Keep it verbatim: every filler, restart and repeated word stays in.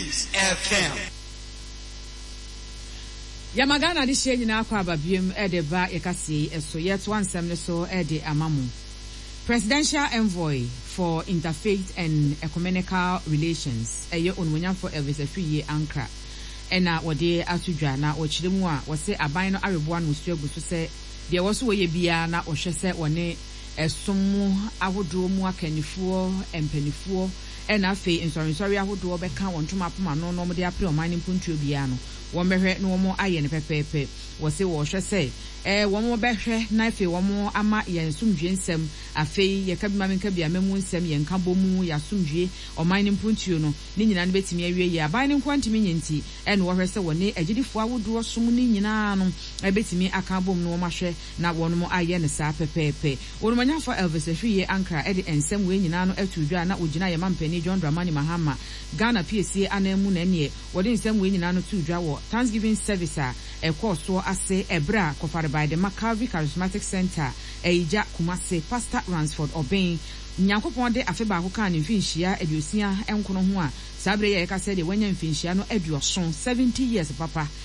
News F M. Yamagana di shey nyina akwa ababiem e de ba yekase eso yet one semne so e de amamu. Presidential Envoy for Interfaith and Ecumenical Relations eye onwonyam for Elvis Afiye Ankra ena wode atudwa na ochiremu a wose aban no areboa no musuagu so se de woso woye bia na ohwe se wone esomu ahodro mu akanifuo empanifuo ena afi insorinsori ahodro beka wontoma poma no no mo de apre oman mpuntuo bia no wo mehwe no mo aye ne pepepe wose wo hwe se eh wo mo behwe na afi wo mo ama yensumdwe nsem afi ye kabima menka bia memu nsem ye nka bomu ya sumdwe oman mpuntuo no ni nyina no betimi awie ye aban ne kwantimi nyinti ene wo hwe se wone agidifo awodo som ni nyina no ebetimi aka bom no mo ahwe na wono mo aye ne sa pepepe wono manya for Elvis Afiye Ankra e de ensem we nyina no atudwa na ogina ye mampani John Dramani Mahama Ghana P S A anamu na ne wode ensem we nyina no tudwa wo Thanksgiving service a e course so ase ebra kofare by the Calvary Charismatic Center eija Kumase Pastor Ransford Obeng nyankopon de afe ba ko kan mfinhia aduosia enkono ho a sabre ye ka se de wanya mfinhia no aduoson seventy years papa